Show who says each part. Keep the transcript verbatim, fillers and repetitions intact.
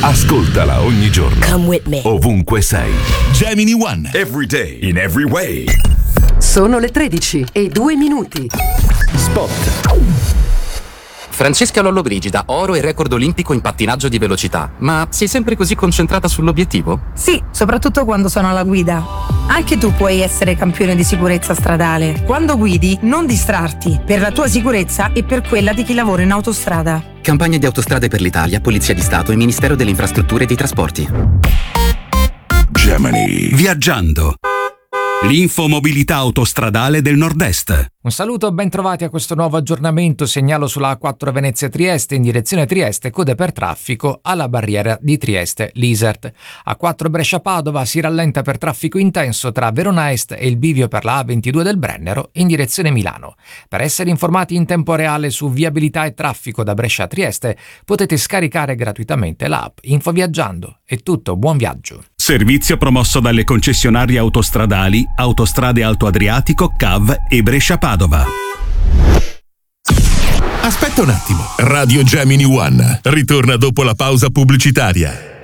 Speaker 1: Ascoltala ogni giorno.
Speaker 2: Come with me.
Speaker 1: Ovunque sei.
Speaker 3: Gemini One.
Speaker 1: Every day. In every way.
Speaker 4: Sono le tredici e due minuti.
Speaker 1: Spot.
Speaker 5: Francesca Lollobrigida, oro e record olimpico in pattinaggio di velocità. Ma sei sempre così concentrata sull'obiettivo?
Speaker 6: Sì, soprattutto quando sono alla guida. Anche tu puoi essere campione di sicurezza stradale. Quando guidi, non distrarti, per la tua sicurezza e per quella di chi lavora in autostrada.
Speaker 5: Campagna di Autostrade per l'Italia, Polizia di Stato e Ministero delle Infrastrutture e dei Trasporti.
Speaker 1: Gemini.
Speaker 7: Viaggiando. L'infomobilità autostradale del Nord-Est.
Speaker 8: Un saluto e ben trovati a questo nuovo aggiornamento. Segnalo sulla A quattro Venezia-Trieste in direzione Trieste, code per traffico alla barriera di Trieste-Lisert. A quattro Brescia-Padova si rallenta per traffico intenso tra Verona Est e il bivio per la A ventidue del Brennero in direzione Milano. Per essere informati in tempo reale su viabilità e traffico da Brescia a Trieste potete scaricare gratuitamente l'app Infoviaggiando. È tutto, buon viaggio.
Speaker 7: Servizio promosso dalle concessionarie autostradali Autostrade Alto Adriatico, C A V e Brescia-Padova.
Speaker 3: Aspetta un attimo. Radio Gemini One ritorna dopo la pausa pubblicitaria.